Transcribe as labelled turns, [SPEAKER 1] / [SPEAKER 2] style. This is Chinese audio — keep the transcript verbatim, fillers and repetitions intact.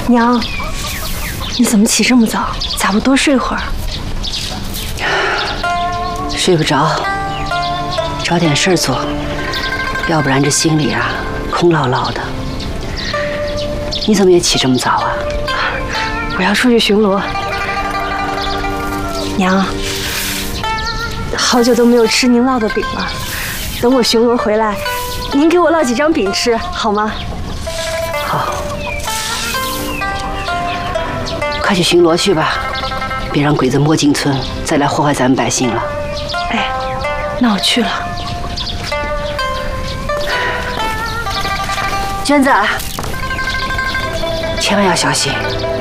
[SPEAKER 1] 娘，你怎么起这么早？咋不多睡会儿？
[SPEAKER 2] 睡不着，找点事儿做，要不然这心里啊空落落的。你怎么也起这么早啊？
[SPEAKER 1] 我要出去巡逻。娘，好久都没有吃您烙的饼了，等我巡逻回来，您给我烙几张饼吃好吗？
[SPEAKER 2] 好，快去巡逻去吧，别让鬼子摸进村，再来祸害咱们百姓了。
[SPEAKER 1] 哎，那我去了。
[SPEAKER 2] 娟子，千万要小心。